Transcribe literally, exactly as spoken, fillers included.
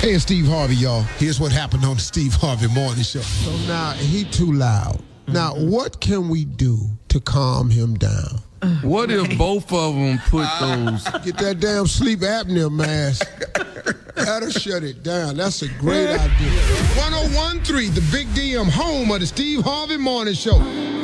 Hey, it's Steve Harvey, y'all. Here's what happened on the Steve Harvey Morning Show. So now he too loud. Mm-hmm. Now, what can we do to calm him down? What if both of them put those... Get that damn sleep apnea mask. That'll shut it down. That's a great idea. one oh one point three, the Big D M, home of the Steve Harvey Morning Show.